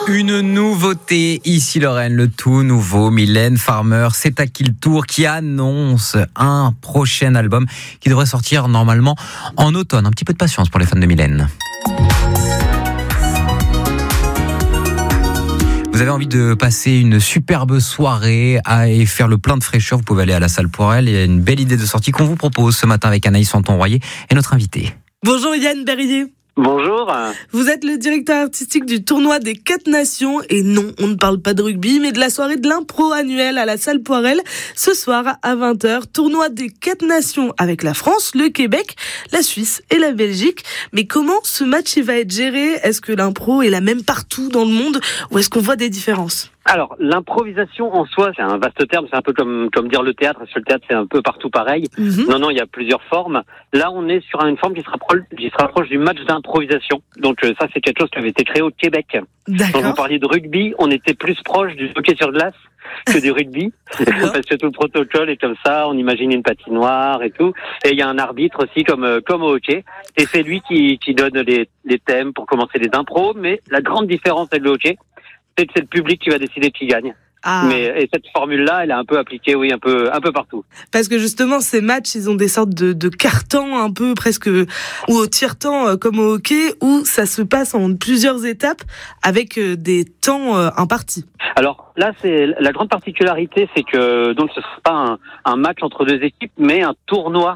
Une nouveauté ici Lorraine, le tout nouveau Mylène Farmer, C'est à qui le tour, qui annonce un prochain album qui devrait sortir normalement en automne. Un petit peu de patience pour les fans de Mylène. Vous avez envie de passer une superbe soirée et faire le plein de fraîcheur, vous pouvez aller à la salle Poirel. Il y a une belle idée de sortie qu'on vous propose ce matin avec Anaïs Santon-Royer et notre invité. Bonjour Yann Berrier. Bonjour. Vous êtes le directeur artistique du tournoi des 4 nations. Et non, on ne parle pas de rugby, mais de la soirée de l'impro annuelle à la salle Poirel. Ce soir à 20h, tournoi des 4 nations avec la France, le Québec, la Suisse et la Belgique. Mais comment ce match il va être géré ? Est-ce que l'impro est la même partout dans le monde ou est-ce qu'on voit des différences ? Alors, l'improvisation en soi, c'est un vaste terme, c'est un peu comme dire le théâtre. Sur le théâtre, c'est un peu partout pareil. Non, il y a plusieurs formes. Là, on est sur une forme qui se rapproche du match d'improvisation. Donc ça, c'est quelque chose qui avait été créé au Québec. D'accord. Quand vous parliez de rugby, on était plus proche du hockey sur glace que du rugby. Parce que tout le protocole est comme ça, on imagine une patinoire et tout. Et il y a un arbitre aussi comme au hockey. Et c'est lui qui donne les thèmes pour commencer les impros. Mais la grande différence avec le hockey, c'est que c'est le public qui va décider qui gagne. Ah. Et cette formule-là, elle est un peu appliquée, oui, un peu partout. Parce que justement, ces matchs, ils ont des sortes de quart-temps un peu presque, ou au tiers-temps comme au hockey, où ça se passe en plusieurs étapes avec des temps impartis. Alors là, c'est la grande particularité, c'est que donc ce sera pas un match entre deux équipes, mais un tournoi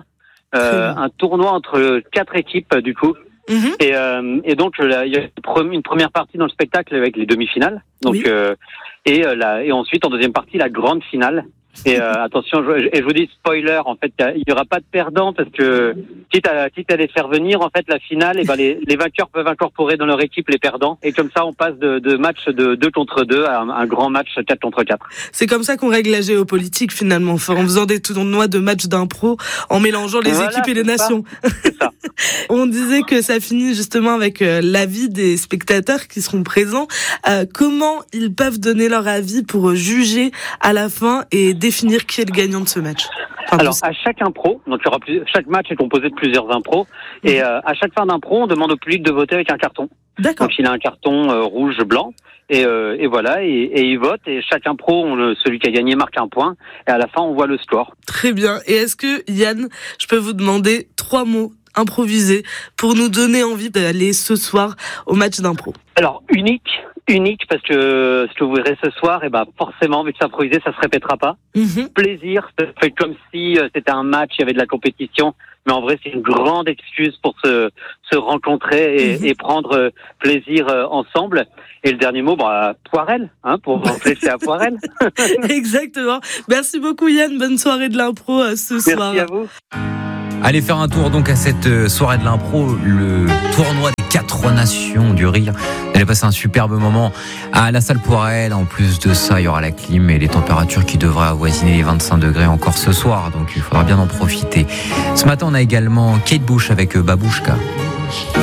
entre 4 équipes du coup. Et donc il y a une première partie dans le spectacle avec les demi-finales. Donc oui. Et ensuite en deuxième partie la grande finale. Et attention, je vous dis spoiler, en fait, il y aura pas de perdant parce que quitte à les faire venir, en fait, la finale, et ben les vainqueurs peuvent incorporer dans leur équipe les perdants. Et comme ça, on passe de match de 2 contre 2 à un grand match 4 contre 4. C'est comme ça qu'on règle la géopolitique finalement, en faisant des tournois de matchs d'impro, en mélangeant les équipes et les nations. C'est ça. On disait que ça finit justement avec l'avis des spectateurs qui seront présents. Comment ils peuvent donner leur avis pour juger à la fin et définir qui est le gagnant de ce match? Alors, à chaque impro, donc chaque match est composé de plusieurs impros, et à chaque fin d'impro, on demande au public de voter avec un carton. D'accord. Donc il a un carton rouge, blanc, et voilà, et il vote, et chaque impro, celui qui a gagné marque un point, et à la fin, on voit le score. Très bien. Et est-ce que, Yann, je peux vous demander 3 mots improvisés pour nous donner envie d'aller ce soir au match d'impro? Alors, unique, parce que ce que vous verrez ce soir, et ben forcément, vu que c'est improvisé, ça se répétera pas. Plaisir, ça fait comme si c'était un match, il y avait de la compétition, mais en vrai, c'est une grande excuse pour se rencontrer et prendre plaisir ensemble. Et le dernier mot, Poirel, pour rappeler, c'est à Poirel. Exactement. Merci beaucoup, Yann. Bonne soirée de l'impro ce soir. Merci à vous. Allez faire un tour donc à cette soirée de l'impro, le tournoi des 4 nations du rire. Vous allez passer un superbe moment à la salle Poirel. En plus de ça, il y aura la clim et les températures qui devraient avoisiner les 25 degrés encore ce soir. Donc il faudra bien en profiter. Ce matin, on a également Kate Bush avec Babouchka.